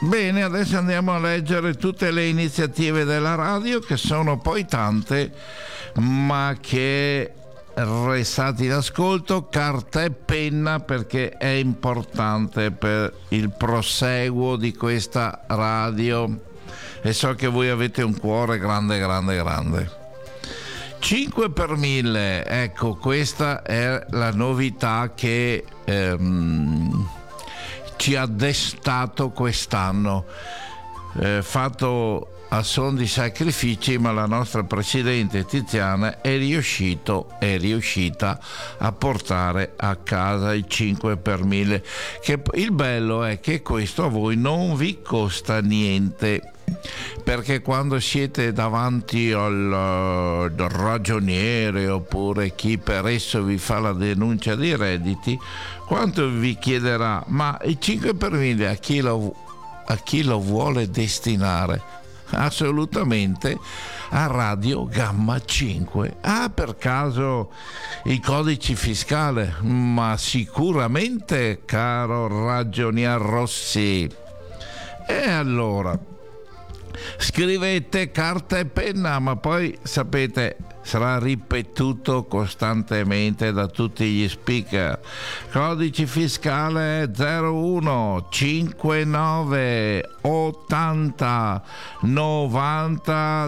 Bene, adesso andiamo a leggere tutte le iniziative della radio, che sono poi tante, ma che restate in ascolto, carta e penna, perché è importante per il proseguo di questa radio, e so che voi avete un cuore grande grande grande. 5 per 1000, ecco, questa è la novità che ci ha destato quest'anno, fatto a son di sacrifici, ma la nostra presidente Tiziana è riuscita a portare a casa il 5 per 1000, che il bello è che questo a voi non vi costa niente, perché quando siete davanti al ragioniere oppure chi per esso vi fa la denuncia dei redditi, quanto vi chiederà: ma il 5 per 1000 a chi lo vuole destinare? Assolutamente a Radio Gamma 5. Per caso i codici fiscali? Ma sicuramente, caro ragionier Rossi. E allora scrivete, carta e penna, ma poi sapete sarà ripetuto costantemente da tutti gli speaker. Codice fiscale 01 59 80 90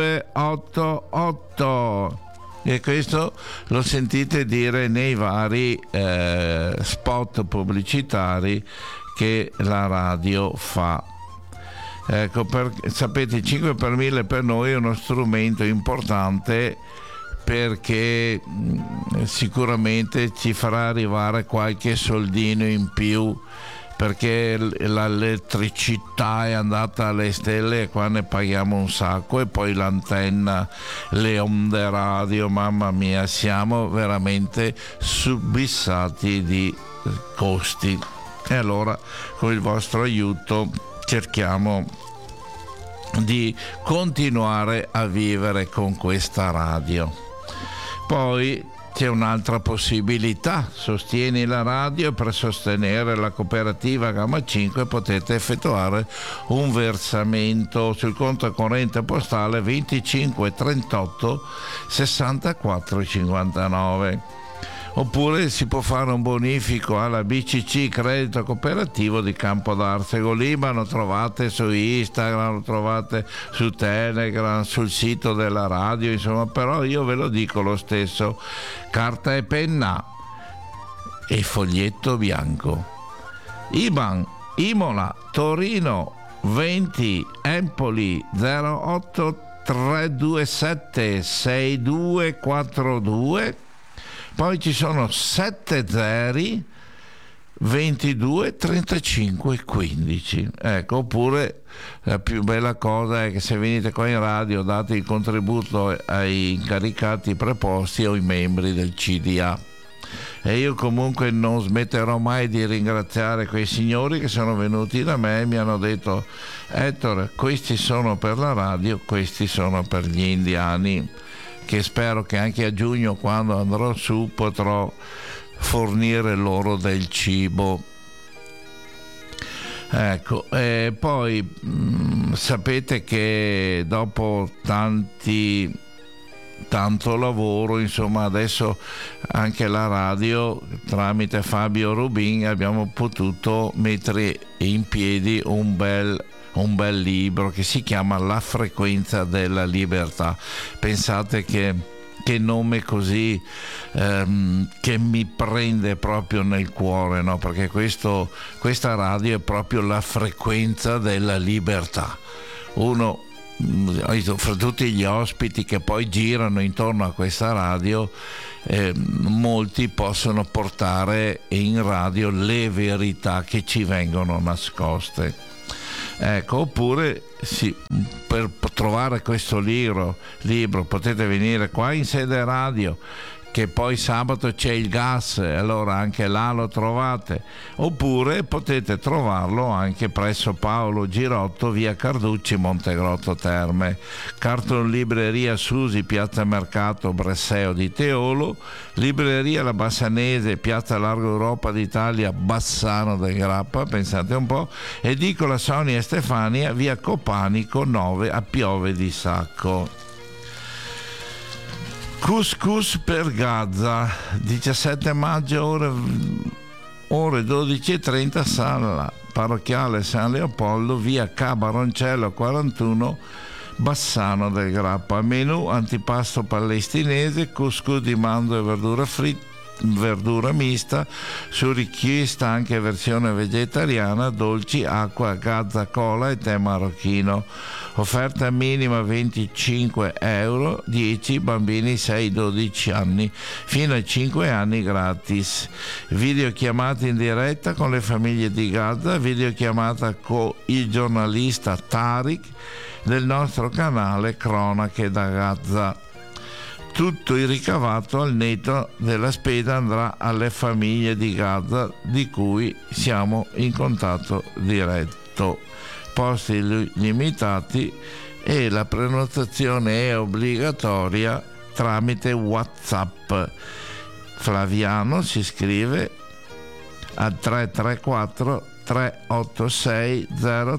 288, e questo lo sentite dire nei vari spot pubblicitari che la radio fa. Ecco, sapete, il 5 per 1000 per noi è uno strumento importante, perché sicuramente ci farà arrivare qualche soldino in più, perché l'elettricità è andata alle stelle e qua ne paghiamo un sacco, e poi l'antenna, le onde radio, mamma mia, siamo veramente subissati di costi. E allora con il vostro aiuto cerchiamo di continuare a vivere con questa radio. Poi c'è un'altra possibilità: sostieni la radio, e per sostenere la cooperativa Gamma 5 potete effettuare un versamento sul conto corrente postale 25 38 64 59. Oppure si può fare un bonifico alla BCC Credito Cooperativo di Campodarsego. Lì lo trovate su Instagram, lo trovate su Telegram, sul sito della radio, insomma, però io ve lo dico lo stesso: carta e penna e foglietto bianco. IBAN Imola Torino 20 Empoli 08 327 6242. Poi ci sono 7 zeri 22 35 15. Ecco, oppure la più bella cosa è che se venite qua in radio date il contributo ai incaricati preposti o ai membri del CDA. E io comunque non smetterò mai di ringraziare quei signori che sono venuti da me e mi hanno detto: Ettore, questi sono per la radio, questi sono per gli indiani, che spero che anche a giugno, quando andrò su, potrò fornire loro del cibo. Ecco, e poi sapete che dopo tanto lavoro, insomma, adesso anche la radio, tramite Fabio Rubin, abbiamo potuto mettere in piedi un bel libro che si chiama La frequenza della libertà. Pensate che nome così che mi prende proprio nel cuore, no? Perché questa radio è proprio la frequenza della libertà. Uno, fra tutti gli ospiti che poi girano intorno a questa radio, molti possono portare in radio le verità che ci vengono nascoste. Ecco, oppure per trovare questo libro potete venire qua in sede radio, che poi sabato c'è il gas, allora anche là lo trovate, oppure potete trovarlo anche presso Paolo Girotto, via Carducci, Montegrotto Terme. Carton Libreria Susi, piazza Mercato Bresseo di Teolo, libreria La Bassanese, piazza Largo Europa d'Italia, Bassano del Grappa, pensate un po', edicola Sonia e Stefania, via Copanico 9 a Piove di Sacco. Couscous per Gaza, 17 maggio ore 12:30, sala parrocchiale San Leopoldo, via Cabaroncello 41, Bassano del Grappa. Menù: antipasto palestinese, couscous di mando e verdura mista, su richiesta anche versione vegetariana, dolci, acqua, gazza, cola e tè marocchino. Offerta minima 25 euro, 10 bambini 6-12 anni, fino ai 5 anni gratis. Videochiamate in diretta con le famiglie di Gaza, videochiamata con il giornalista Tariq del nostro canale Cronache da Gaza. Tutto il ricavato al netto della spesa andrà alle famiglie di Gaza, di cui siamo in contatto diretto. Posti limitati e la prenotazione è obbligatoria tramite WhatsApp. Flaviano si scrive al 334 386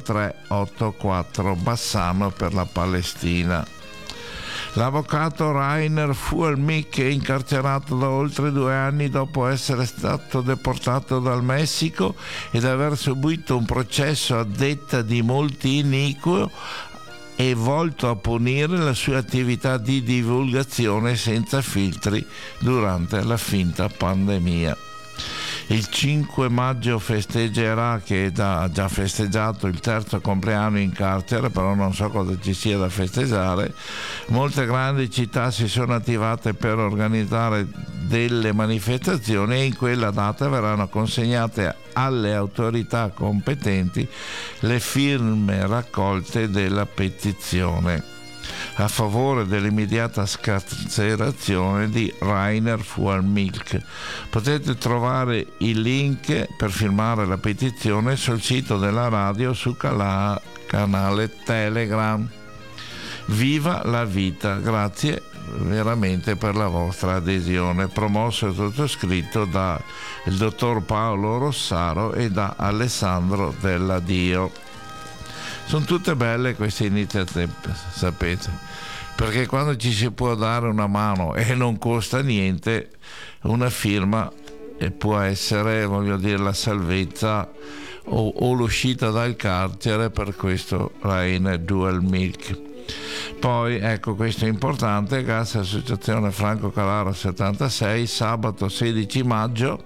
0384, Bassano per la Palestina. L'avvocato Rainer Fuellmich è incarcerato da oltre 2 anni dopo essere stato deportato dal Messico ed aver subito un processo a detta di molti iniquo e volto a punire la sua attività di divulgazione senza filtri durante la finta pandemia. Il 5 maggio festeggerà, che ha già festeggiato il 3° compleanno in carcere, però non so cosa ci sia da festeggiare. Molte grandi città si sono attivate per organizzare delle manifestazioni e in quella data verranno consegnate alle autorità competenti le firme raccolte della petizione a favore dell'immediata scarcerazione di Rainer Fuellmich. Potete trovare il link per firmare la petizione sul sito della radio, su canale Telegram. Viva la vita! Grazie veramente per la vostra adesione. Promosso e sottoscritto da il dottor Paolo Rossaro e da Alessandro Della Dio. Sono tutte belle queste iniziative, sapete, perché quando ci si può dare una mano e non costa niente, una firma può essere, voglio dire, la salvezza o l'uscita dal carcere per questo Rainer Fuellmich. Poi ecco, questo è importante: Gas Associazione Franco Calaro 76, sabato 16 maggio,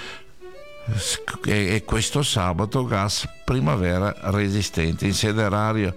e questo sabato Gas Primavera Resistente in sede radio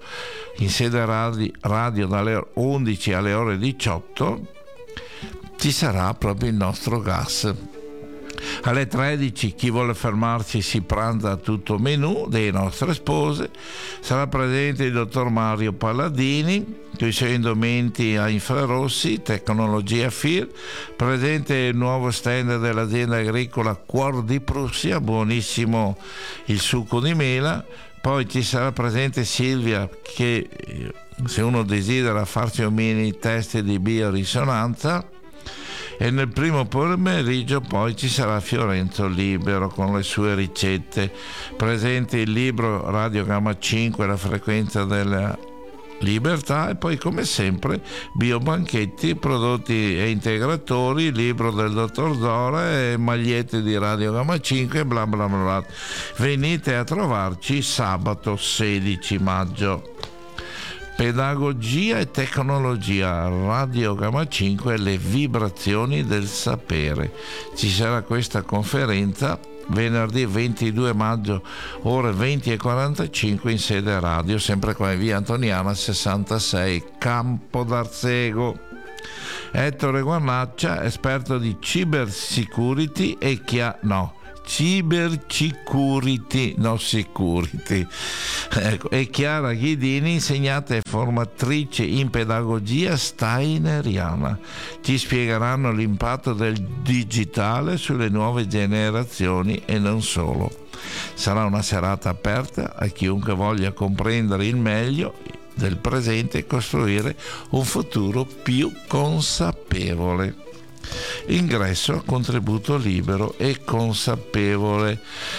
dalle 11 alle ore 18. Ci sarà proprio il nostro gas. Alle 13 chi vuole fermarci si pranza a tutto menù delle nostre spose. Sarà presente il dottor Mario Palladini con i suoi indumenti a infrarossi, tecnologia FIR. Presente il nuovo stand dell'azienda agricola Cuor di Prussia, buonissimo il succo di mela. Poi ci sarà presente Silvia, che se uno desidera farci un mini test di biorisonanza. E nel primo pomeriggio poi ci sarà Fiorenzo Libero con le sue ricette. Presente il libro Radio Gamma 5, la frequenza della libertà, e poi come sempre biobanchetti, prodotti e integratori, libro del dottor Zora e magliette di Radio Gamma 5, bla bla bla. Venite a trovarci sabato 16 maggio. Pedagogia e tecnologia, Radio Gamma 5, le vibrazioni del sapere. Ci sarà questa conferenza venerdì 22 maggio ore 20:45 in sede radio, sempre qua in via Antoniana 66, Campo d'Arsego. Ettore Guarnaccia, esperto di cybersecurity e Cybersecurity, no security. Ecco, e Chiara Ghidini, insegnante e formatrice in pedagogia steineriana. Ci spiegheranno l'impatto del digitale sulle nuove generazioni e non solo. Sarà una serata aperta a chiunque voglia comprendere il meglio del presente e costruire un futuro più consapevole. Ingresso a contributo libero e consapevole.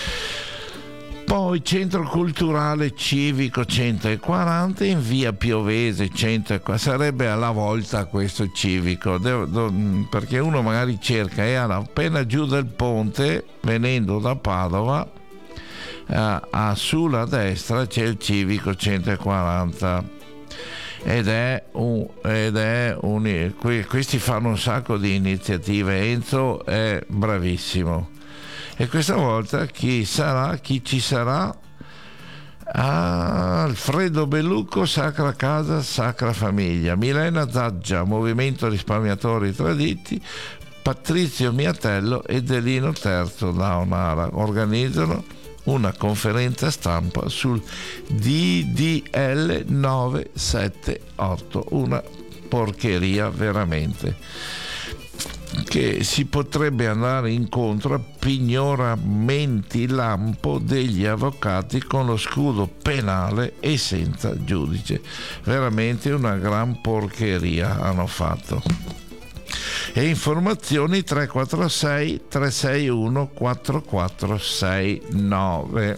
Poi Centro Culturale Civico 140 in via Piovese 140, sarebbe alla volta questo civico, perché uno magari cerca e appena giù del ponte venendo da Padova sulla destra c'è il civico 140 questi fanno un sacco di iniziative. Enzo è bravissimo e questa volta chi ci sarà? Alfredo Bellucco, Sacra Casa, Sacra Famiglia, Milena Zaggia, Movimento Risparmiatori Traditi, Patrizio Miatello e Delino Terzo da Onara organizzano una conferenza stampa sul DDL 978, una porcheria veramente, che si potrebbe andare incontro a pignoramenti lampo degli avvocati con lo scudo penale e senza giudice. Veramente una gran porcheria hanno fatto. E informazioni 346 361 4469.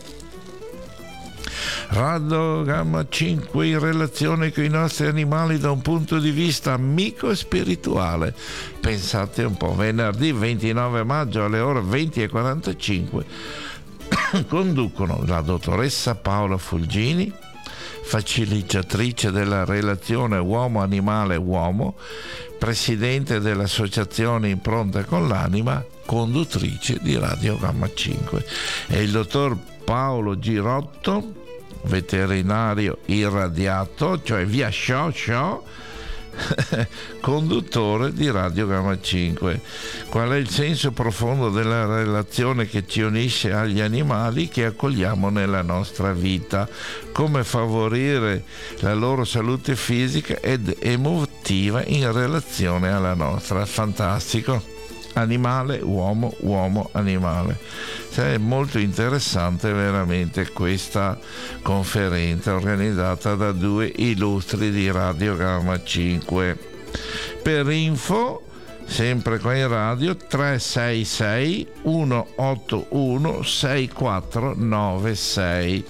Radio Gamma 5 in relazione con i nostri animali da un punto di vista amico e spirituale. Pensate un po', venerdì 29 maggio alle ore 20:45 conducono la dottoressa Paola Fulgini, facilitatrice della relazione uomo-animale-uomo, presidente dell'associazione Impronta con l'Anima, conduttrice di Radio Gamma 5, e il dottor Paolo Girotto, veterinario irradiato, cioè via Sciò, conduttore di Radio Gamma 5. Qual è il senso profondo della relazione che ci unisce agli animali che accogliamo nella nostra vita? Come favorire la loro salute fisica ed emotiva in relazione alla nostra? Fantastico. Animale, uomo, uomo, animale. È molto interessante veramente questa conferenza organizzata da due illustri di Radio Gamma 5. Per info, sempre qua in radio, 366 181 6496.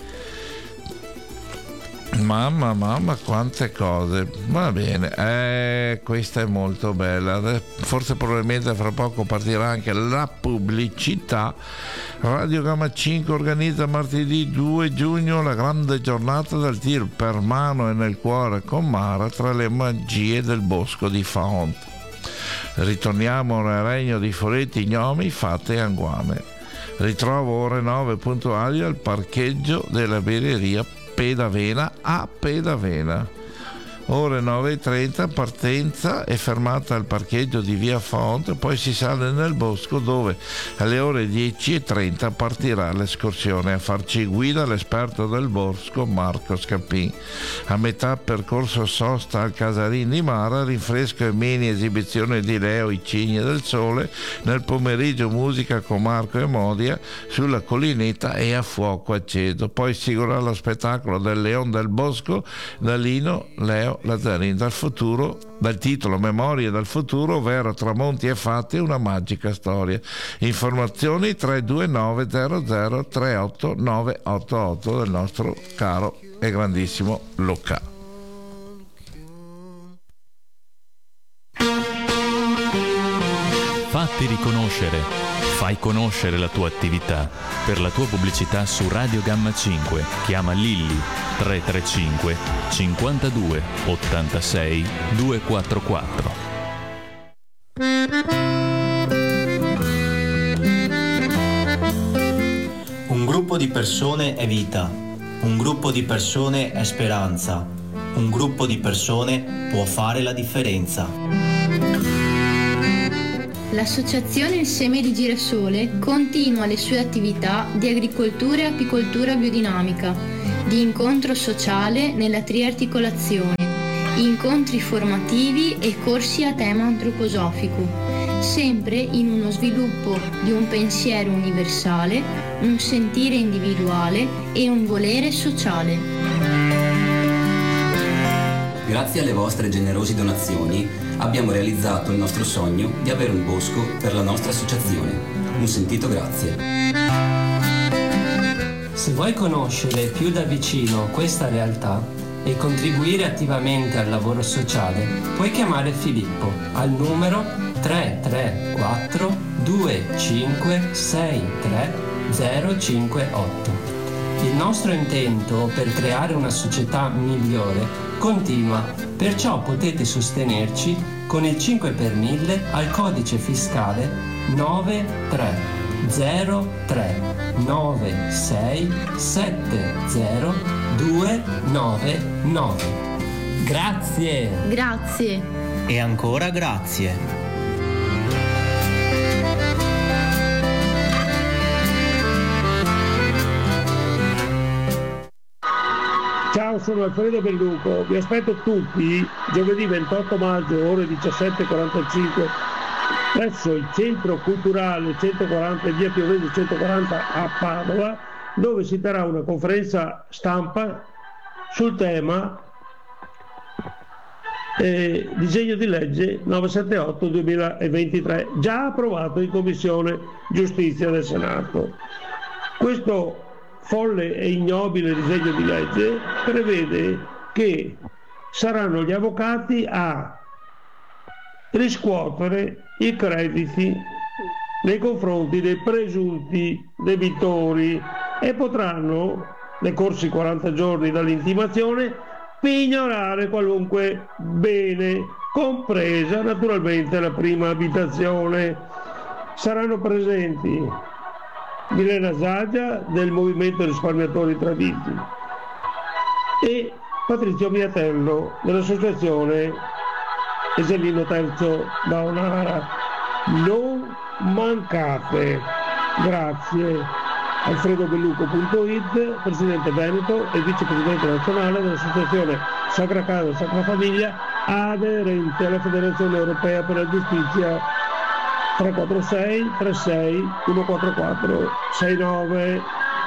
Mamma, quante cose. Va bene, questa è molto bella. Forse probabilmente fra poco partirà anche la pubblicità. Radio Gamma 5 organizza martedì 2 giugno la grande giornata del tir per mano e nel cuore con Mara tra le magie del bosco di Faon. Ritorniamo nel regno di Foretti, Gnomi, Fate e Anguame. Ritrovo ore 9 puntuali al parcheggio della birreria Pedavena a Pedavena. Ore 9:30 partenza e fermata al parcheggio di via Font, poi si sale nel bosco dove alle ore 10:30 partirà l'escursione. A farci guida l'esperto del bosco Marco Scappin. A metà percorso sosta al Casarin di Mara, rinfresco e mini esibizione di Leo I Cigni del Sole. Nel pomeriggio musica con Marco e Modia sulla collinetta e a fuoco acceso. Poi seguirà lo spettacolo del Leon del Bosco da Lino Leo Lazzarin dal titolo Memorie dal futuro, ovvero Tramonti e fatti, una magica storia. Informazioni 329 00 38 988 del nostro caro e grandissimo Luca. Fatti riconoscere, fai conoscere la tua attività. Per la tua pubblicità su Radio Gamma 5 chiama Lilli 335 52 86 244. Un gruppo di persone è vita, un gruppo di persone è speranza, un gruppo di persone può fare la differenza. L'Associazione Il Seme di Girasole continua le sue attività di agricoltura e apicoltura biodinamica, di incontro sociale nella triarticolazione, incontri formativi e corsi a tema antroposofico, sempre in uno sviluppo di un pensiero universale, un sentire individuale e un volere sociale. Grazie alle vostre generose donazioni abbiamo realizzato il nostro sogno di avere un bosco per la nostra associazione. Un sentito grazie. Se vuoi conoscere più da vicino questa realtà e contribuire attivamente al lavoro sociale, puoi chiamare Filippo al numero 334 2563 058. Il nostro intento per creare una società migliore continua, perciò potete sostenerci con il 5 per 1000 al codice fiscale 930967029. Grazie! Grazie! E ancora grazie. Ciao, sono Alfredo Belluco, vi aspetto tutti giovedì 28 maggio ore 17:45 presso il Centro Culturale 140 via Piovesi 140 a Padova, dove si terrà una conferenza stampa sul tema disegno di legge 978-2023, già approvato in Commissione Giustizia del Senato. Questo folle e ignobile disegno di legge prevede che saranno gli avvocati a riscuotere i crediti nei confronti dei presunti debitori e potranno, decorsi 40 giorni dall'intimazione, pignorare qualunque bene, compresa naturalmente la prima abitazione. Saranno presenti Milena Zaggia del Movimento Risparmiatori Traditi e Patrizio Miatello dell'Associazione Esellino Terzo da Onara. Non mancate. Grazie. alfredobelluco.it, presidente Veneto e vicepresidente nazionale dell'Associazione Sacra Casa e Sacra Famiglia, aderente alla Federazione Europea per la Giustizia. 346 36 144 69.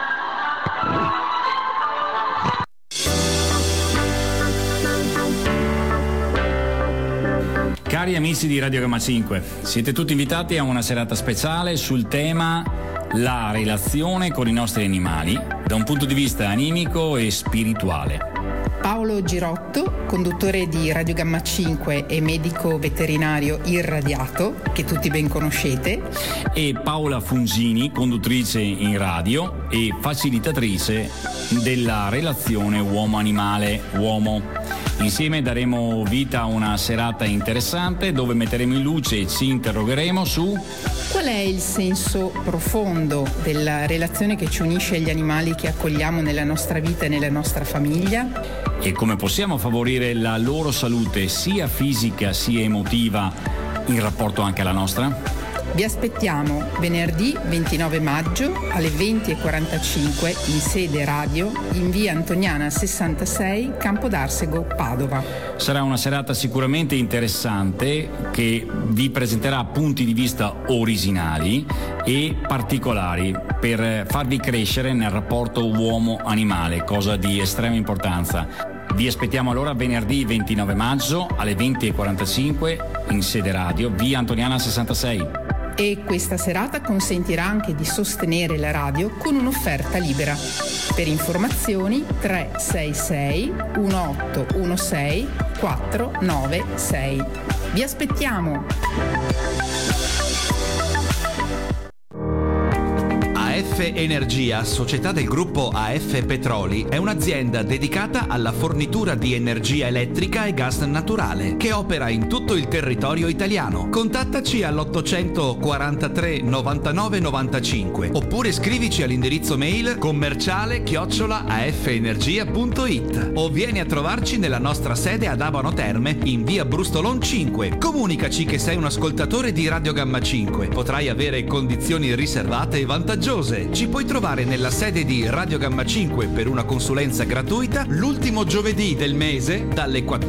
Cari amici di Radio Gamma 5, siete tutti invitati a una serata speciale sul tema la relazione con i nostri animali da un punto di vista animico e spirituale. Paolo Girotto, conduttore di Radio Gamma 5 e medico veterinario irradiato, che tutti ben conoscete, e Paola Fungini, conduttrice in radio e facilitatrice della relazione uomo-animale-uomo. Insieme daremo vita a una serata interessante dove metteremo in luce e ci interrogheremo su qual è il senso profondo della relazione che ci unisce agli animali che accogliamo nella nostra vita e nella nostra famiglia e come possiamo favorire la loro salute sia fisica sia emotiva in rapporto anche alla nostra. Vi aspettiamo venerdì 29 maggio alle 20:45 in sede radio in via Antoniana 66, Campo d'Arsego, Padova. Sarà una serata sicuramente interessante che vi presenterà punti di vista originali e particolari per farvi crescere nel rapporto uomo-animale, cosa di estrema importanza. Vi aspettiamo allora venerdì 29 maggio alle 20:45 in sede radio via Antoniana 66. E questa serata consentirà anche di sostenere la radio con un'offerta libera. Per informazioni 366 1816 496. Vi aspettiamo! AF Energia, società del gruppo AF Petroli, è un'azienda dedicata alla fornitura di energia elettrica e gas naturale, che opera in tutto il territorio italiano. Contattaci all'843 99 95 oppure scrivici all'indirizzo mail commerciale@afenergia.it o vieni a trovarci nella nostra sede ad Abano Terme in via Brustolon 5. Comunicaci che sei un ascoltatore di Radio Gamma 5. Potrai avere condizioni riservate e vantaggiose. Ci puoi trovare nella sede di Radio Gamma 5 per una consulenza gratuita l'ultimo giovedì del mese dalle 14